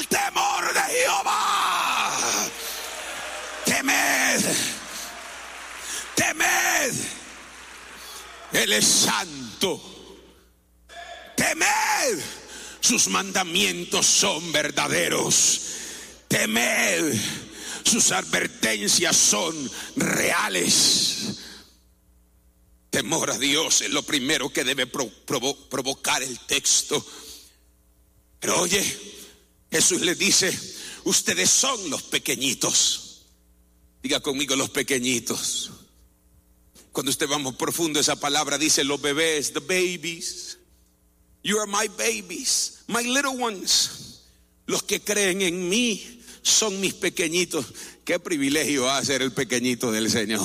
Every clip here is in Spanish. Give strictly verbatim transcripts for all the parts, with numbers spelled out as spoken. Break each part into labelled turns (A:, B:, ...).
A: el temor de Jehová. Temed, temed. Él es santo. Temed, sus mandamientos son verdaderos. Temed, sus advertencias son reales. Temor a Dios es lo primero que debe provo- provo- provocar el texto. Pero oye, Jesús les dice: ustedes son los pequeñitos. Diga conmigo, los pequeñitos. Cuando usted va más profundo, esa palabra dice los bebés, the babies. You are my babies, my little ones. Los que creen en mí son mis pequeñitos. Qué privilegio va a ser el pequeñito del Señor.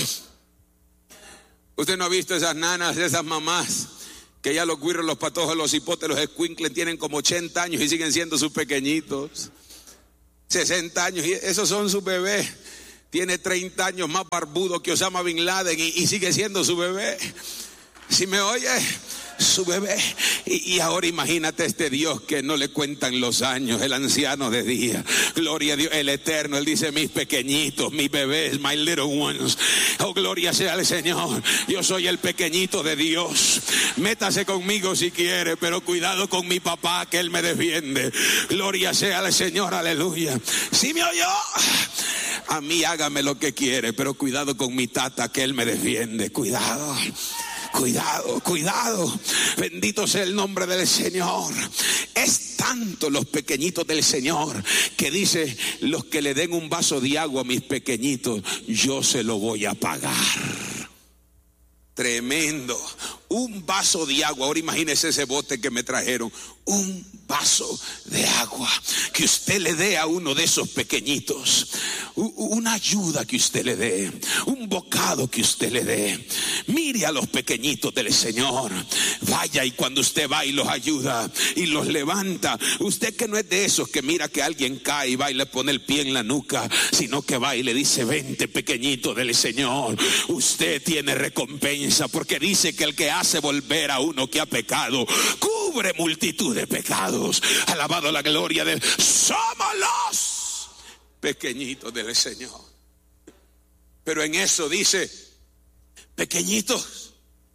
A: Usted no ha visto esas nanas, esas mamás, que ya los guirros, los patojos, los hipotes, los escuincles tienen como ochenta años y siguen siendo sus pequeñitos. sesenta años y esos son sus bebés. Tiene treinta años, más barbudo que Osama Bin Laden, y, y sigue siendo su bebé. Si me oye, su bebé. Y, y ahora imagínate este Dios que no le cuentan los años, el anciano de día. Gloria a Dios, el eterno. Él dice: mis pequeñitos, mis bebés, my little ones. Oh, gloria sea al Señor. Yo soy el pequeñito de Dios. Métase conmigo si quiere, pero cuidado con mi papá, que Él me defiende. Gloria sea al Señor, aleluya. Si me oyó, a mí hágame lo que quiere, pero cuidado con mi tata, que Él me defiende. Cuidado. Cuidado, cuidado. Bendito sea el nombre del Señor. Es tanto los pequeñitos del Señor que dice: los que le den un vaso de agua a mis pequeñitos, yo se lo voy a pagar. Tremendo. Un vaso de agua. Ahora imagínese ese bote que me trajeron. Un vaso de agua que usted le dé a uno de esos pequeñitos. Una ayuda que usted le dé. Un bocado que usted le dé. Mire a los pequeñitos del Señor. Vaya, y cuando usted va y los ayuda y los levanta, usted que no es de esos que mira que alguien cae y va y le pone el pie en la nuca, sino que va y le dice: vente, pequeñito del Señor, usted tiene recompensa, porque dice que el que hace volver a uno que ha pecado cubre multitud de pecados. Alabado la gloria de Dios. Somos los pequeñitos del Señor. Pero en eso dice: pequeñitos,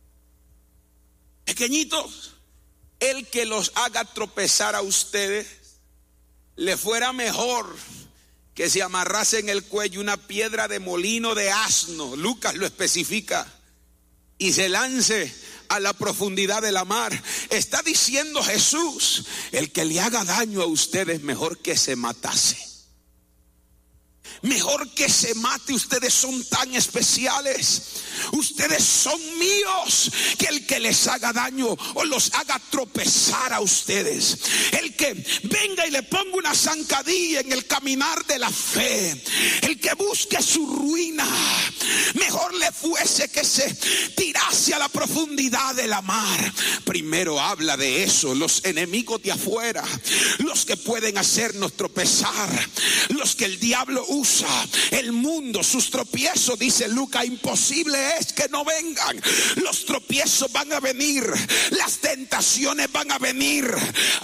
A: pequeñitos, el que los haga tropezar a ustedes, le fuera mejor que se amarrase en el cuello una piedra de molino de asno, Lucas lo especifica, y se lance a la profundidad de la mar. Está diciendo Jesús: el que le haga daño a ustedes, mejor que se matase. Mejor que se mate. Ustedes son tan especiales. Ustedes son míos. Que el que les haga daño o los haga tropezar a ustedes, el que venga y le ponga una zancadilla en el caminar de la fe, el que busque su ruina, mejor le fuese que se tirase a la profundidad de la mar. Primero habla de eso, los enemigos de afuera, los que pueden hacernos tropezar, los que el diablo usa, el mundo, sus tropiezos. Dice Lucas: imposible es que no vengan. Los tropiezos van a venir, las tentaciones van a venir.